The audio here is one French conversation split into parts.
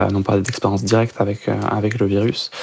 n'ont pas d'expérience directe avec le virus.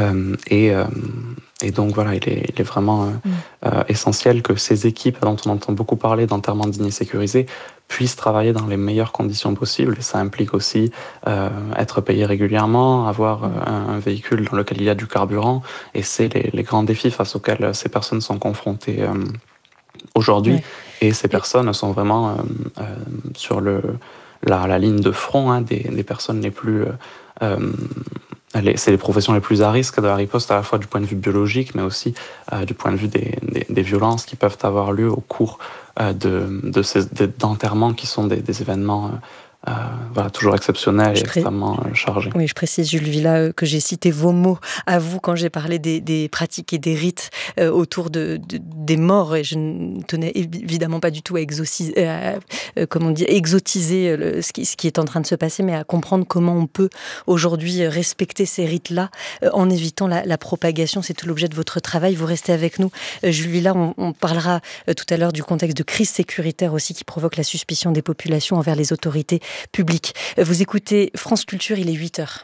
Et donc voilà, il est vraiment essentiel que ces équipes dont on entend beaucoup parler d'enterrement digne et sécurisé puissent travailler dans les meilleures conditions possibles. Et ça implique aussi être payé régulièrement, avoir un véhicule dans lequel il y a du carburant. Et c'est les grands défis face auxquels ces personnes sont confrontées aujourd'hui. Ouais. Et ces personnes sont vraiment sur la ligne de front des personnes les plus... c'est les professions les plus à risque de la riposte, à la fois du point de vue biologique, mais aussi du point de vue des violences qui peuvent avoir lieu au cours d'enterrements qui sont des événements toujours exceptionnels et extrêmement chargés. Oui, je précise, Jules Villa, que j'ai cité vos mots à vous quand j'ai parlé des pratiques et des rites autour des morts, et je ne tenais évidemment pas du tout à exotiser ce qui est en train de se passer, mais à comprendre comment on peut aujourd'hui respecter ces rites-là en évitant la propagation. C'est tout l'objet de votre travail. Vous restez avec nous, Jules Villa. On parlera tout à l'heure du contexte de crise sécuritaire aussi qui provoque la suspicion des populations envers les autorités publiques. Vous écoutez France Culture, il est 8h.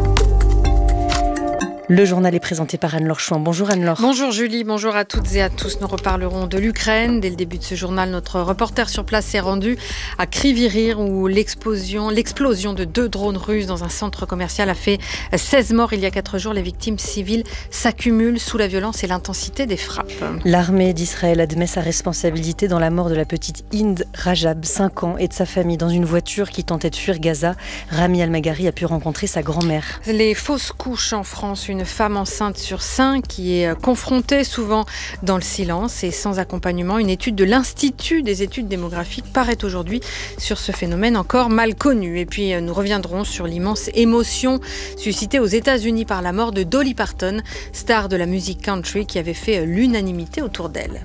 Le journal est présenté par Anne-Laure Chouin. Bonjour Anne-Laure. Bonjour Julie, bonjour à toutes et à tous. Nous reparlerons de l'Ukraine. Dès le début de ce journal, notre reporter sur place s'est rendu à Kryvyi-Rih où l'explosion de 2 drones russes dans un centre commercial a fait 16 morts il y a 4 jours. Les victimes civiles s'accumulent sous la violence et l'intensité des frappes. L'armée d'Israël admet sa responsabilité dans la mort de la petite Hind Rajab, 5 ans, et de sa famille dans une voiture qui tentait de fuir Gaza. Rami Almagari a pu rencontrer sa grand-mère. Les fausses couches en France, une femme enceinte sur 5 qui est confrontée souvent dans le silence et sans accompagnement. Une étude de l'Institut des études démographiques paraît aujourd'hui sur ce phénomène encore mal connu. Et puis nous reviendrons sur l'immense émotion suscitée aux États-Unis par la mort de Dolly Parton, star de la musique country qui avait fait l'unanimité autour d'elle.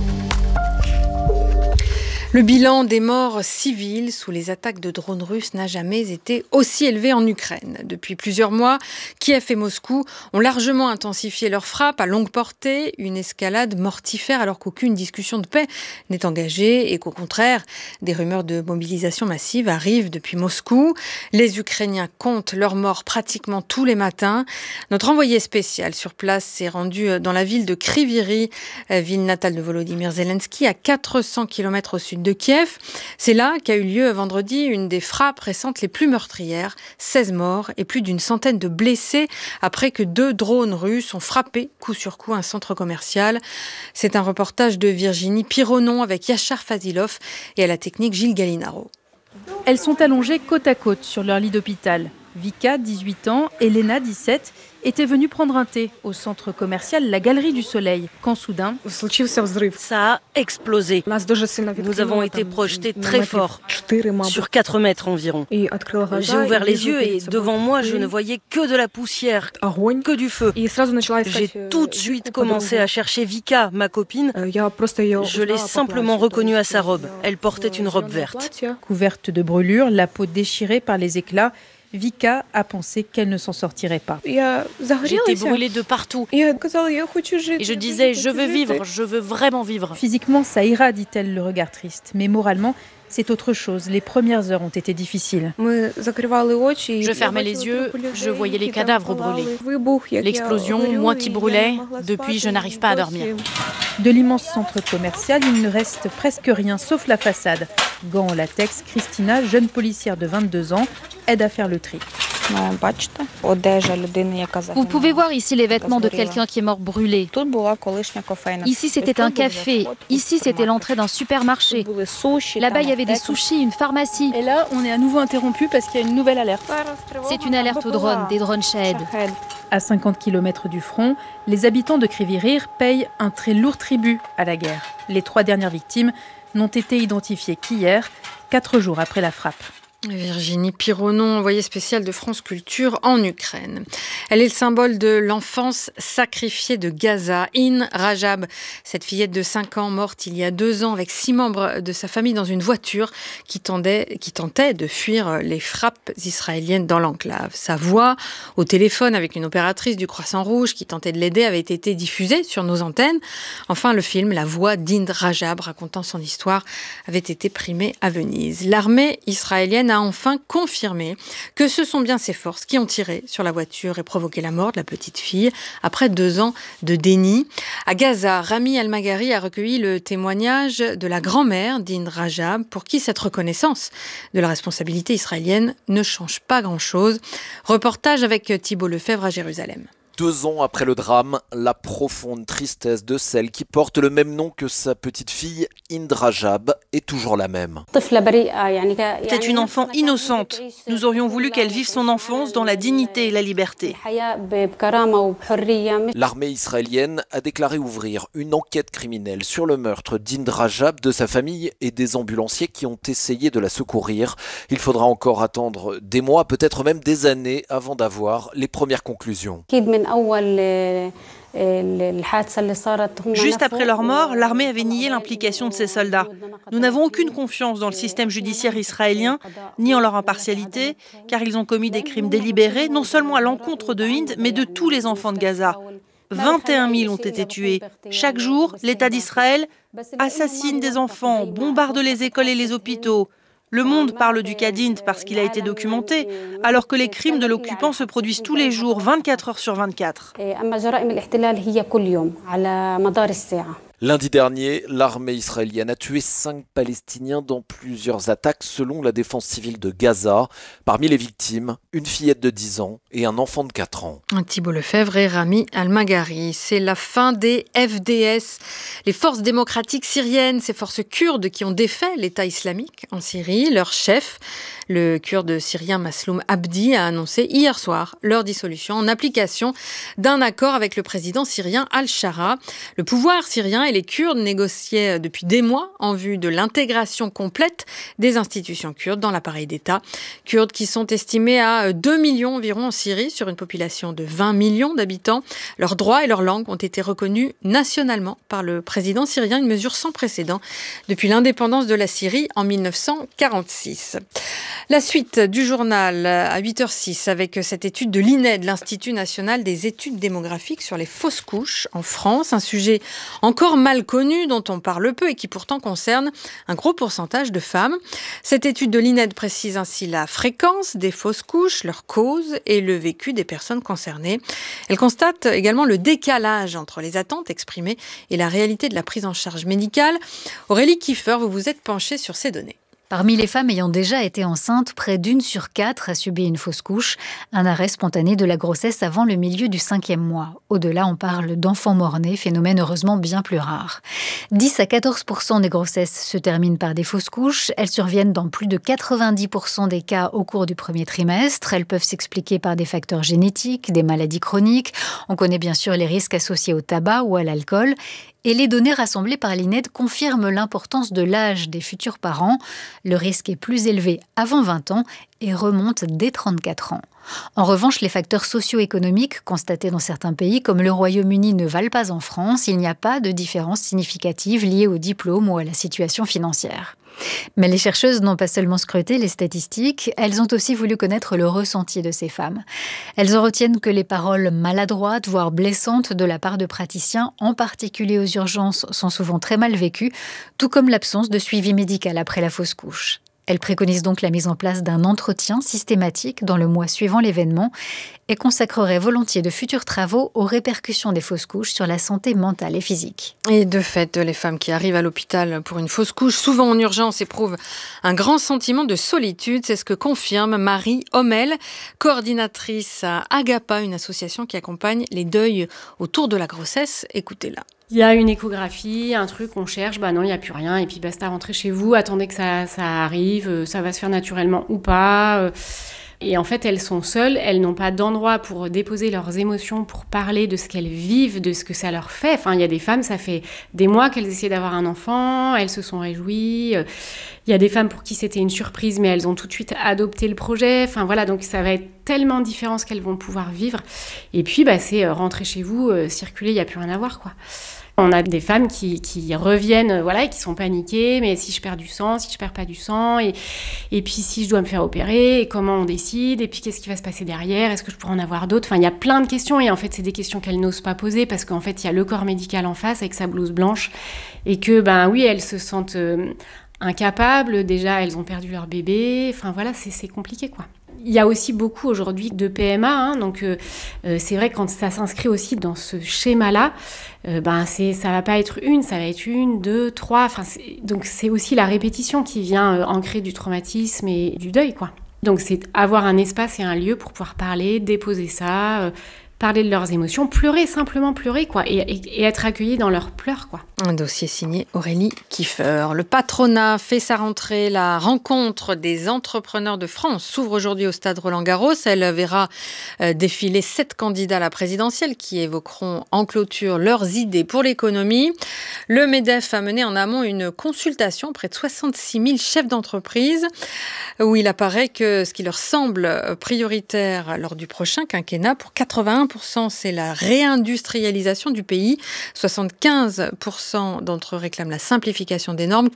Le bilan des morts civiles sous les attaques de drones russes n'a jamais été aussi élevé en Ukraine. Depuis plusieurs mois, Kiev et Moscou ont largement intensifié leurs frappes à longue portée, une escalade mortifère alors qu'aucune discussion de paix n'est engagée et qu'au contraire, des rumeurs de mobilisation massive arrivent depuis Moscou. Les Ukrainiens comptent leurs morts pratiquement tous les matins. Notre envoyé spécial sur place s'est rendu dans la ville de Kryvyi-Rih, ville natale de Volodymyr Zelensky, à 400 km au sud de Kiev. C'est là qu'a eu lieu vendredi une des frappes récentes les plus meurtrières. 16 morts et plus d'une centaine de blessés après que 2 drones russes ont frappé coup sur coup un centre commercial. C'est un reportage de Virginie Pironon avec Yachar Fazilov et à la technique Gilles Gallinaro. Elles sont allongées côte à côte sur leur lit d'hôpital. Vika, 18 ans, Elena, 17, étaient venues prendre un thé au centre commercial La Galerie du Soleil, quand soudain... Ça a explosé. Nous avons été projetés très fort, sur 4 mètres environ. J'ai ouvert les yeux et devant moi, je ne voyais que de la poussière, que du feu. J'ai tout de suite commencé à chercher Vika, ma copine. Je l'ai simplement reconnue à sa robe. Elle portait une robe verte. Couverte de brûlures, la peau déchirée par les éclats, Vika a pensé qu'elle ne s'en sortirait pas. J'étais brûlée de partout. Et je disais, je veux vivre, je veux vraiment vivre. Physiquement, ça ira, dit-elle, le regard triste. Mais moralement, c'est autre chose. Les premières heures ont été difficiles. Je fermais les yeux, je voyais les cadavres brûlés. L'explosion, moi qui brûlais, depuis je n'arrive pas à dormir. De l'immense centre commercial, il ne reste presque rien, sauf la façade. Gants en latex, Christina, jeune policière de 22 ans, aide à faire le tri. Vous pouvez voir ici les vêtements de quelqu'un qui est mort brûlé. Ici, c'était un café. Ici, c'était l'entrée d'un supermarché. Là-bas, il y avait des sushis, une pharmacie. Et là, on est à nouveau interrompu parce qu'il y a une nouvelle alerte. C'est une alerte aux drones, des drones Shahed. À 50 km du front, les habitants de Kryvyi-Rih payent un très lourd tribut à la guerre. Les 3 dernières victimes n'ont été identifiées qu'hier, 4 jours après la frappe. Virginie Pironon, envoyée spéciale de France Culture en Ukraine. Elle est le symbole de l'enfance sacrifiée de Gaza. Hind Rajab, cette fillette de 5 ans morte il y a 2 ans avec 6 membres de sa famille dans une voiture qui tentait de fuir les frappes israéliennes dans l'enclave. Sa voix au téléphone avec une opératrice du Croissant Rouge qui tentait de l'aider avait été diffusée sur nos antennes. Enfin, le film La voix d'Hind Rajab racontant son histoire avait été primé à Venise. L'armée israélienne israélienne a enfin confirmé que ce sont bien ses forces qui ont tiré sur la voiture et provoqué la mort de la petite fille après 2 ans de déni. À Gaza, Rami Al-Maghari a recueilli le témoignage de la grand-mère d'Hind Rajab, pour qui cette reconnaissance de la responsabilité israélienne ne change pas grand-chose. Reportage avec Thibault Lefebvre à Jérusalem. 2 ans après le drame, la profonde tristesse de celle qui porte le même nom que sa petite fille, Hind Rajab, est toujours la même. C'était une enfant innocente. Nous aurions voulu qu'elle vive son enfance dans la dignité et la liberté. L'armée israélienne a déclaré ouvrir une enquête criminelle sur le meurtre d'Hind Rajab, de sa famille et des ambulanciers qui ont essayé de la secourir. Il faudra encore attendre des mois, peut-être même des années, avant d'avoir les premières conclusions. Juste après leur mort, l'armée avait nié l'implication de ces soldats. Nous n'avons aucune confiance dans le système judiciaire israélien, ni en leur impartialité, car ils ont commis des crimes délibérés, non seulement à l'encontre de Hind, mais de tous les enfants de Gaza. 21 000 ont été tués. Chaque jour, l'État d'Israël assassine des enfants, bombarde les écoles et les hôpitaux. Le Monde parle du cas d'Hind parce qu'il a été documenté, alors que les crimes de l'occupant se produisent tous les jours, 24 heures sur 24. Lundi dernier, l'armée israélienne a tué 5 Palestiniens dans plusieurs attaques selon la défense civile de Gaza. Parmi les victimes, une fillette de 10 ans et un enfant de 4 ans. Thibault Lefebvre et Rami Al-Maghari. C'est la fin des FDS, les forces démocratiques syriennes, ces forces kurdes qui ont défait l'État islamique en Syrie. Leur chef, le kurde syrien Masloum Abdi, a annoncé hier soir leur dissolution en application d'un accord avec le président syrien Al-Shara. Le pouvoir syrien et les Kurdes négociaient depuis des mois en vue de l'intégration complète des institutions kurdes dans l'appareil d'État. Kurdes qui sont estimés à 2 millions environ en Syrie, sur une population de 20 millions d'habitants. Leurs droits et leurs langues ont été reconnus nationalement par le président syrien, une mesure sans précédent depuis l'indépendance de la Syrie en 1946. La suite du journal à 8h06 avec cette étude de l'INED, l'Institut national des études démographiques sur les fausses couches en France, un sujet encore mal connu, dont on parle peu et qui pourtant concerne un gros pourcentage de femmes. Cette étude de l'INED précise ainsi la fréquence des fausses couches, leurs causes et le vécu des personnes concernées. Elle constate également le décalage entre les attentes exprimées et la réalité de la prise en charge médicale. Aurélie Kiefer, vous vous êtes penchée sur ces données. Parmi les femmes ayant déjà été enceintes, près d'1 sur 4 a subi une fausse couche, un arrêt spontané de la grossesse avant le milieu du 5e mois. Au-delà, on parle d'enfants mort-nés, phénomène heureusement bien plus rare. 10 à 14% des grossesses se terminent par des fausses couches. Elles surviennent dans plus de 90% des cas au cours du premier trimestre. Elles peuvent s'expliquer par des facteurs génétiques, des maladies chroniques. On connaît bien sûr les risques associés au tabac ou à l'alcool. Et les données rassemblées par l'INED confirment l'importance de l'âge des futurs parents. Le risque est plus élevé avant 20 ans et remonte dès 34 ans. En revanche, les facteurs socio-économiques constatés dans certains pays, comme le Royaume-Uni, ne valent pas en France. Il n'y a pas de différence significative liée au diplôme ou à la situation financière. Mais les chercheuses n'ont pas seulement scruté les statistiques, elles ont aussi voulu connaître le ressenti de ces femmes. Elles en retiennent que les paroles maladroites, voire blessantes de la part de praticiens, en particulier aux urgences, sont souvent très mal vécues, tout comme l'absence de suivi médical après la fausse couche. Elle préconise donc la mise en place d'un entretien systématique dans le mois suivant l'événement et consacrerait volontiers de futurs travaux aux répercussions des fausses couches sur la santé mentale et physique. Et de fait, les femmes qui arrivent à l'hôpital pour une fausse couche, souvent en urgence, éprouvent un grand sentiment de solitude. C'est ce que confirme Marie Hommel, coordinatrice à Agapa, une association qui accompagne les deuils autour de la grossesse. Écoutez-la. Il y a une échographie, un truc, on cherche, non, il n'y a plus rien, et puis basta, rentrez chez vous, attendez que ça arrive, ça va se faire naturellement ou pas. Et en fait, elles sont seules, elles n'ont pas d'endroit pour déposer leurs émotions, pour parler de ce qu'elles vivent, de ce que ça leur fait. Enfin, il y a des femmes, ça fait des mois qu'elles essaient d'avoir un enfant, elles se sont réjouies. Il y a des femmes pour qui c'était une surprise, mais elles ont tout de suite adopté le projet. Enfin voilà, donc ça va être tellement différent ce qu'elles vont pouvoir vivre. Et puis, c'est rentrer chez vous, circuler, il n'y a plus rien à voir, quoi. On a des femmes qui reviennent, et qui sont paniquées, mais si je perds du sang, si je perds pas du sang, et puis si je dois me faire opérer, et comment on décide, et puis qu'est-ce qui va se passer derrière, est-ce que je pourrais en avoir d'autres? Enfin, il y a plein de questions, et en fait, c'est des questions qu'elles n'osent pas poser, parce qu'en fait, il y a le corps médical en face, avec sa blouse blanche, et que, oui, elles se sentent incapables. Déjà, elles ont perdu leur bébé. Enfin voilà, c'est compliqué, quoi. Il y a aussi beaucoup aujourd'hui de PMA, donc c'est vrai que quand ça s'inscrit aussi dans ce schéma-là, ça va pas être ça va être 1, 2, 3. Donc c'est aussi la répétition qui vient ancrer du traumatisme et du deuil, quoi. Donc c'est avoir un espace et un lieu pour pouvoir parler, déposer ça, parler de leurs émotions, simplement pleurer, quoi, et être accueillis dans leurs pleurs, quoi. Un dossier signé Aurélie Kiefer. Le patronat fait sa rentrée. La rencontre des entrepreneurs de France s'ouvre aujourd'hui au stade Roland-Garros. Elle verra défiler 7 candidats à la présidentielle qui évoqueront en clôture leurs idées pour l'économie. Le MEDEF a mené en amont une consultation auprès de 66 000 chefs d'entreprise où il apparaît que ce qui leur semble prioritaire lors du prochain quinquennat, pour 81%, c'est la réindustrialisation du pays. 75% d'entre eux réclament la simplification des normes,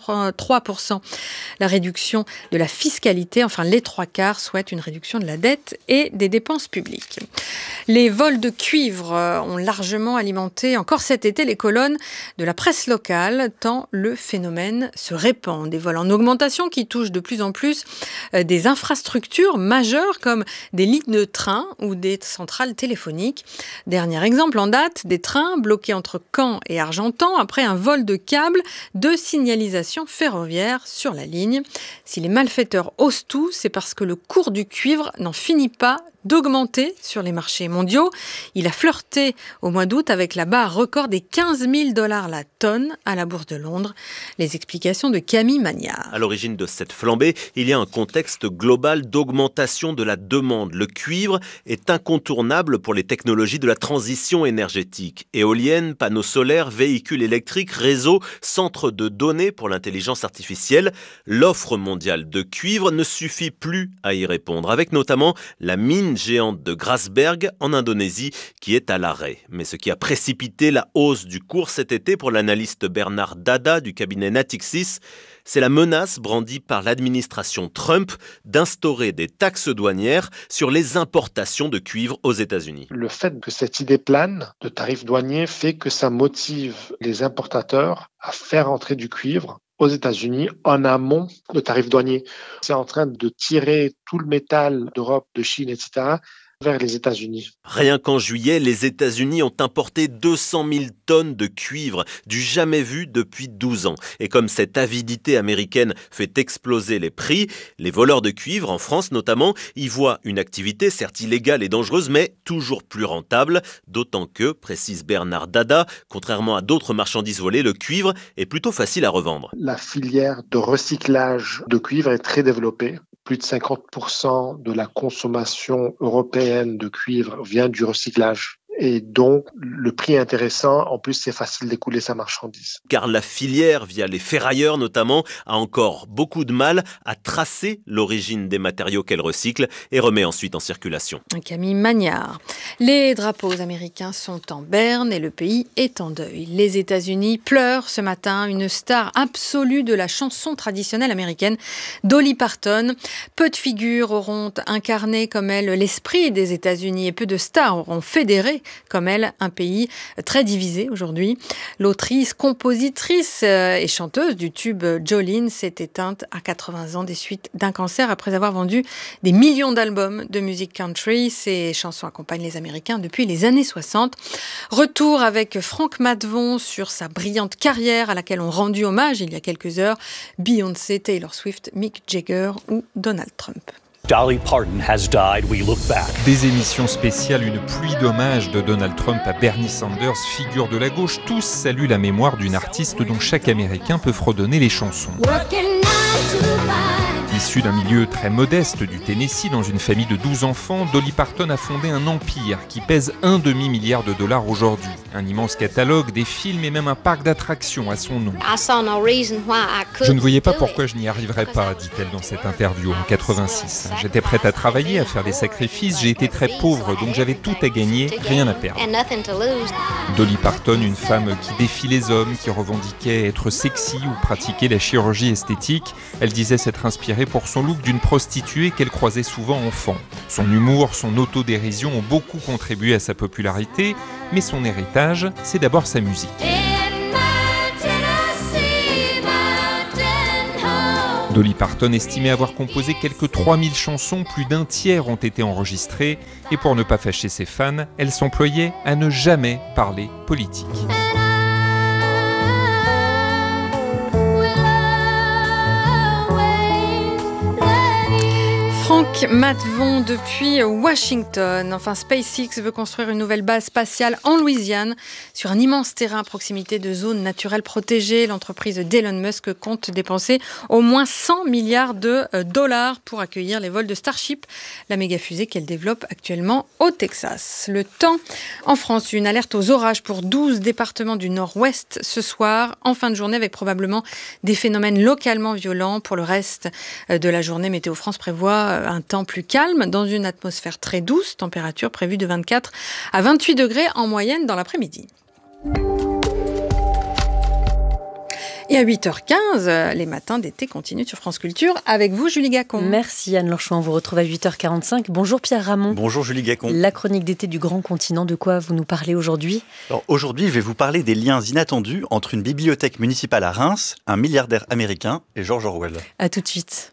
83% la réduction de la fiscalité, enfin les 3/4 souhaitent une réduction de la dette et des dépenses publiques. Les vols de cuivre ont largement alimenté encore cet été les colonnes de la presse locale, tant le phénomène se répand. Des vols en augmentation qui touchent de plus en plus des infrastructures majeures comme des lignes de train ou des centrales téléphoniques. Dernier exemple en date, des trains bloqués entre Caen et Argentan après un vol de câbles de signalisation ferroviaire sur la ligne. Si les malfaiteurs osent tout, c'est parce que le cours du cuivre n'en finit pas d'augmenter sur les marchés mondiaux. Il a flirté au mois d'août avec la barre record des 15 000 $ la tonne à la Bourse de Londres. Les explications de Camille Magnard. À l'origine de cette flambée, il y a un contexte global d'augmentation de la demande. Le cuivre est incontournable pour les technologies de la transition énergétique. Éoliennes, panneaux solaires, véhicules électriques, réseaux, centres de données pour l'intelligence artificielle. L'offre mondiale de cuivre ne suffit plus à y répondre, avec notamment la mine géante de Grasberg en Indonésie qui est à l'arrêt. Mais ce qui a précipité la hausse du cours cet été pour l'analyste Bernard Dada du cabinet Natixis, c'est la menace brandie par l'administration Trump d'instaurer des taxes douanières sur les importations de cuivre aux États-Unis. Le fait que cette idée plane de tarifs douaniers fait que ça motive les importateurs à faire entrer du cuivre aux États-Unis en amont de tarifs douaniers. C'est en train de tirer tout le métal d'Europe, de Chine, etc., vers les États-Unis. Rien qu'en juillet, les États-Unis ont importé 200 000 tonnes de cuivre, du jamais vu depuis 12 ans. Et comme cette avidité américaine fait exploser les prix, les voleurs de cuivre, en France notamment, y voient une activité certes illégale et dangereuse, mais toujours plus rentable. D'autant que, précise Bernard Dada, contrairement à d'autres marchandises volées, le cuivre est plutôt facile à revendre. La filière de recyclage de cuivre est très développée. Plus de 50% de la consommation européenne de cuivre vient du recyclage. Et donc, le prix est intéressant. En plus, c'est facile d'écouler sa marchandise. Car la filière, via les ferrailleurs notamment, a encore beaucoup de mal à tracer l'origine des matériaux qu'elle recycle et remet ensuite en circulation. Camille Magnard. Les drapeaux américains sont en berne et le pays est en deuil. Les États-Unis pleurent ce matin une star absolue de la chanson traditionnelle américaine, Dolly Parton. Peu de figures auront incarné comme elle l'esprit des États-Unis et peu de stars auront fédéré comme elle, un pays très divisé aujourd'hui. L'autrice, compositrice et chanteuse du tube Jolene s'est éteinte à 80 ans des suites d'un cancer après avoir vendu des millions d'albums de musique country. Ses chansons accompagnent les Américains depuis les années 60. Retour avec Franck Madvon sur sa brillante carrière à laquelle ont rendu hommage il y a quelques heures Beyoncé, Taylor Swift, Mick Jagger ou Donald Trump. Dolly Parton has died, we look back. Des émissions spéciales, une pluie d'hommages de Donald Trump à Bernie Sanders, figure de la gauche. Tous saluent la mémoire d'une artiste dont chaque Américain peut fredonner les chansons. Issue d'un milieu très modeste du Tennessee, dans une famille de 12 enfants, Dolly Parton a fondé un empire qui pèse $1,5 milliard aujourd'hui. Un immense catalogue, des films et même un parc d'attractions à son nom. Je ne voyais pas pourquoi je n'y arriverais pas, dit-elle dans cette interview en 86. J'étais prête à travailler, à faire des sacrifices, j'ai été très pauvre, donc j'avais tout à gagner, rien à perdre. Dolly Parton, une femme qui défie les hommes, qui revendiquait être sexy ou pratiquer la chirurgie esthétique. Elle disait s'être inspirée pour son look d'une prostituée qu'elle croisait souvent enfant. Son humour, son autodérision ont beaucoup contribué à sa popularité, mais son héritage, c'est d'abord sa musique. Dolly Parton estimait avoir composé quelques 3000 chansons, plus d'un tiers ont été enregistrées, et pour ne pas fâcher ses fans, elle s'employait à ne jamais parler politique. Franck Matvon depuis Washington. Enfin, SpaceX veut construire une nouvelle base spatiale en Louisiane sur un immense terrain à proximité de zones naturelles protégées. L'entreprise d'Elon Musk compte dépenser au moins 100 milliards de dollars pour accueillir les vols de Starship, la méga-fusée qu'elle développe actuellement au Texas. Le temps en France, une alerte aux orages pour 12 départements du nord-ouest ce soir, en fin de journée, avec probablement des phénomènes localement violents. Pour le reste de la journée, Météo France prévoit un temps plus calme dans une atmosphère très douce, température prévue de 24 à 28 degrés en moyenne dans l'après-midi. Et à 8h15, les matins d'été continuent sur France Culture avec vous, Julie Gacon. Merci Anne Lorchon, on vous retrouve à 8h45. Bonjour Pierre Ramon. Bonjour Julie Gacon. La chronique d'été du Grand Continent, de quoi vous nous parlez aujourd'hui ? Alors aujourd'hui, je vais vous parler des liens inattendus entre une bibliothèque municipale à Reims, un milliardaire américain et George Orwell. À tout de suite.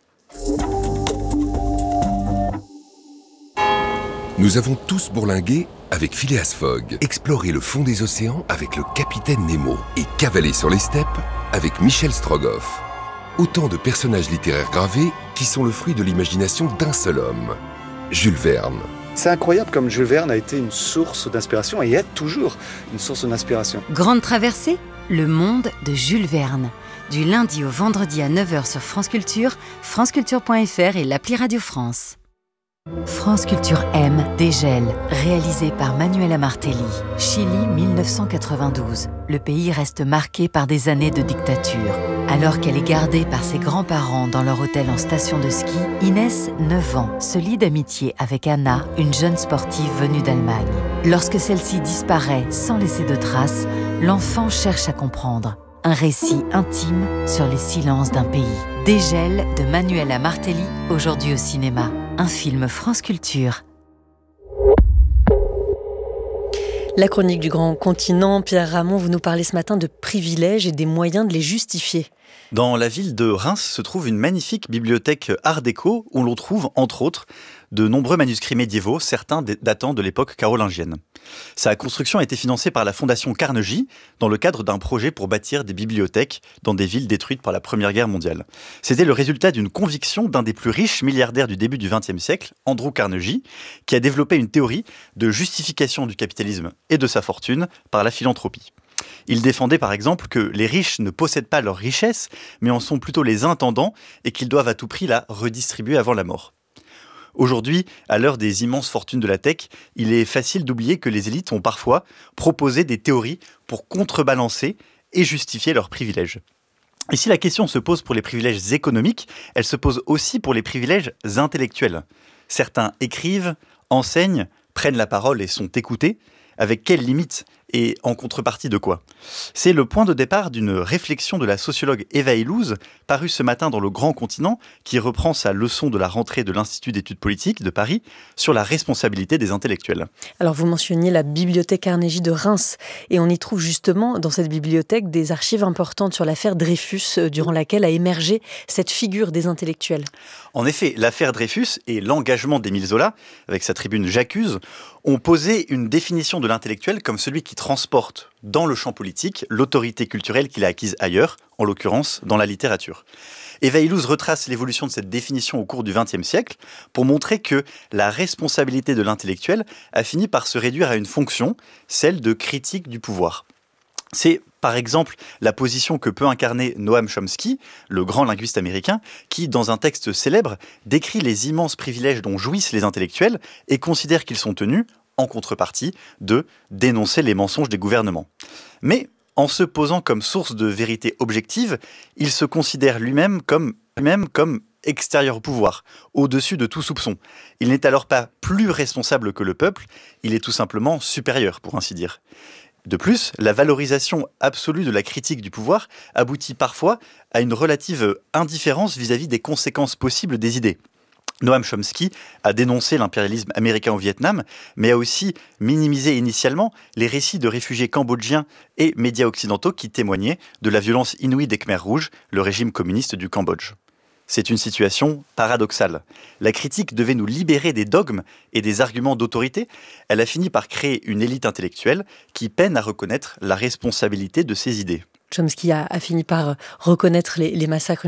Nous avons tous bourlingué avec Phileas Fogg, exploré le fond des océans avec le capitaine Nemo et cavalé sur les steppes avec Michel Strogoff. Autant de personnages littéraires gravés qui sont le fruit de l'imagination d'un seul homme, Jules Verne. C'est incroyable comme Jules Verne a été une source d'inspiration et est toujours une source d'inspiration. Grande traversée, le monde de Jules Verne. Du lundi au vendredi à 9h sur France Culture, franceculture.fr et l'appli Radio France. France Culture M, Dégel, réalisé par Manuela Martelly. Chili 1992. Le pays reste marqué par des années de dictature. Alors qu'elle est gardée par ses grands-parents dans leur hôtel en station de ski, Inès, 9 ans, se lie d'amitié avec Anna, une jeune sportive venue d'Allemagne. Lorsque celle-ci disparaît sans laisser de traces, l'enfant cherche à comprendre. Un récit intime sur les silences d'un pays. Dégel de Manuela Martelly, aujourd'hui au cinéma. Un film France Culture. La chronique du Grand Continent, Pierre Ramon, vous nous parlez ce matin de privilèges et des moyens de les justifier. Dans la ville de Reims se trouve une magnifique bibliothèque art déco où l'on trouve, entre autres, de nombreux manuscrits médiévaux, certains datant de l'époque carolingienne. Sa construction a été financée par la Fondation Carnegie dans le cadre d'un projet pour bâtir des bibliothèques dans des villes détruites par la Première Guerre mondiale. C'était le résultat d'une conviction d'un des plus riches milliardaires du début du XXe siècle, Andrew Carnegie, qui a développé une théorie de justification du capitalisme et de sa fortune par la philanthropie. Il défendait par exemple que les riches ne possèdent pas leur richesse, mais en sont plutôt les intendants et qu'ils doivent à tout prix la redistribuer avant la mort. Aujourd'hui, à l'heure des immenses fortunes de la tech, il est facile d'oublier que les élites ont parfois proposé des théories pour contrebalancer et justifier leurs privilèges. Et si la question se pose pour les privilèges économiques, elle se pose aussi pour les privilèges intellectuels. Certains écrivent, enseignent, prennent la parole et sont écoutés. Avec quelles limites et en contrepartie de quoi ? C'est le point de départ d'une réflexion de la sociologue Eva Illouz, parue ce matin dans Le Grand Continent, qui reprend sa leçon de la rentrée de l'Institut d'études politiques de Paris sur la responsabilité des intellectuels. Alors vous mentionniez la bibliothèque Carnegie de Reims, et on y trouve justement dans cette bibliothèque des archives importantes sur l'affaire Dreyfus, durant laquelle a émergé cette figure des intellectuels. En effet, l'affaire Dreyfus et l'engagement d'Émile Zola, avec sa tribune J'accuse, ont posé une définition de l'intellectuel comme celui qui transporte dans le champ politique l'autorité culturelle qu'il a acquise ailleurs, en l'occurrence dans la littérature. Eva Illouz retrace l'évolution de cette définition au cours du XXe siècle pour montrer que la responsabilité de l'intellectuel a fini par se réduire à une fonction, celle de critique du pouvoir. C'est par exemple la position que peut incarner Noam Chomsky, le grand linguiste américain, qui, dans un texte célèbre, décrit les immenses privilèges dont jouissent les intellectuels et considère qu'ils sont tenus, en contrepartie, de dénoncer les mensonges des gouvernements. Mais, en se posant comme source de vérité objective, il se considère lui-même comme extérieur au pouvoir, au-dessus de tout soupçon. Il n'est alors pas plus responsable que le peuple, il est tout simplement supérieur, pour ainsi dire. De plus, la valorisation absolue de la critique du pouvoir aboutit parfois à une relative indifférence vis-à-vis des conséquences possibles des idées. Noam Chomsky a dénoncé l'impérialisme américain au Vietnam, mais a aussi minimisé initialement les récits de réfugiés cambodgiens et médias occidentaux qui témoignaient de la violence inouïe des Khmers rouges, le régime communiste du Cambodge. C'est une situation paradoxale. La critique devait nous libérer des dogmes et des arguments d'autorité. Elle a fini par créer une élite intellectuelle qui peine à reconnaître la responsabilité de ses idées. Chomsky a fini par reconnaître les massacres